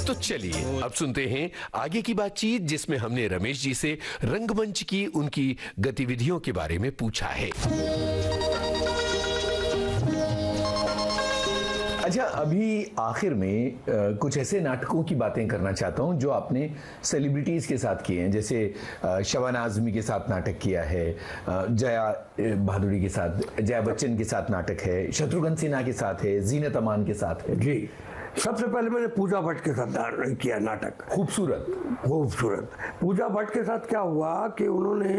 तो चलिए अब सुनते हैं आगे की बातचीत, जिसमें हमने रमेश जी से रंगमंच की उनकी गतिविधियों के बारे में पूछा है। अच्छा, अभी आखिर में कुछ ऐसे नाटकों की बातें करना चाहता हूं जो आपने सेलिब्रिटीज के साथ किए हैं, जैसे शबाना आजमी के साथ नाटक किया है, जया भादुड़ी के साथ, जया बच्चन के साथ नाटक है, शत्रुघ्न सिन्हा के साथ है, जीनत अमान के साथ है। जी, सबसे पहले मैंने पूजा भट्ट के साथ किया नाटक। खूबसूरत खूबसूरत। पूजा भट्ट के साथ क्या हुआ कि उन्होंने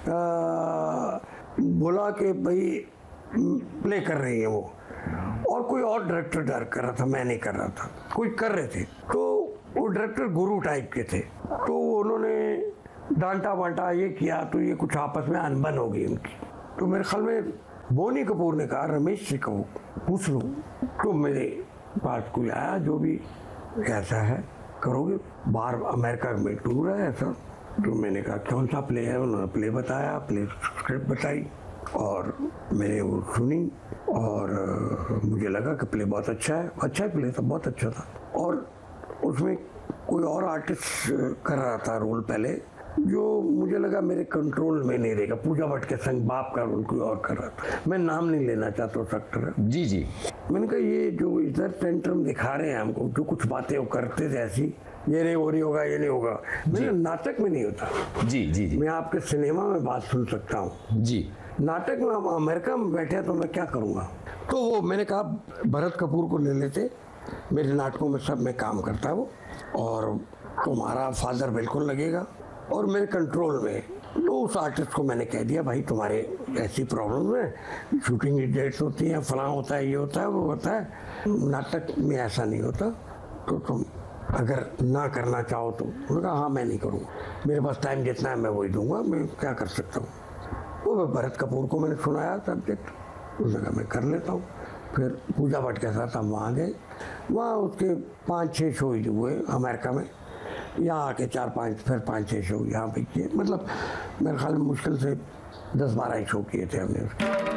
बोला कि भाई प्ले कर रही है वो, और कोई और डायरेक्टर डायरेक्ट कर रहा था, मैं नहीं कर रहा था, कोई कर रहे थे। तो वो डायरेक्टर गुरु टाइप के थे, तो उन्होंने डांटा वांटा ये किया, तो ये कुछ आपस में अनबन हो गई उनकी। तो मेरे ख्याल में बोनी कपूर ने कहा रमेश जी को पूछ लो। तो मेरे पास कोई आया, जो भी ऐसा है करोगे, बाहर अमेरिका में टूर है ऐसा। तो मैंने कहा कौन सा प्ले है, उन्होंने प्ले बताया, प्ले स्क्रिप्ट बताई और मैंने वो सुनी और मुझे लगा कि प्ले बहुत अच्छा है। अच्छा ही प्ले था, बहुत अच्छा था। और उसमें कोई और आर्टिस्ट कर रहा था रोल पहले, जो मुझे लगा मेरे कंट्रोल में नहीं रहेगा। पूजा भट्ट के संग बाप का रोल कोई और कर रहा था, मैं नाम नहीं लेना चाहता उस एक्टर। जी जी। मैंने कहा ये जो इधर टेंट्रम दिखा रहे हैं हमको, जो कुछ बातें वो करते थे ऐसी, ये नहीं हो रही होगा, ये नहीं होगा, मेरे नाटक में नहीं होता। जी जी जी। मैं आपके सिनेमा में बात सुन सकता हूँ जी, नाटक में हम अमेरिका में बैठे तो मैं क्या करूँगा। तो वो मैंने कहा भरत कपूर को ले लेते, मेरे नाटकों में सब में काम करता है वो, और तुम्हारा फादर बिल्कुल लगेगा और मेरे कंट्रोल में। तो उस आर्टिस्ट को मैंने कह दिया भाई तुम्हारे ऐसी प्रॉब्लम है, शूटिंग की डेट्स होती हैं, फलां होता है, ये होता है, वो होता है, नाटक में ऐसा नहीं होता, तो तुम अगर ना करना चाहो तो। उन्होंने कहा हाँ मैं नहीं करूँगा, मेरे पास टाइम जितना है मैं वही दूंगा, मैं क्या कर सकता हूँ। वो भरत कपूर को मैंने सुनाया सब्जेक्ट, उसने कहा मैं कर लेता हूँ। फिर पूजा भट्ट के साथ हम वहाँ गए, वहाँ उसके 5-6 शो हुए अमेरिका में, यहाँ आके 4-5, फिर 5-6 शो यहाँ पे किए। मतलब मेरे ख्याल में मुश्किल से 10-12 शो किए थे हमने उसके।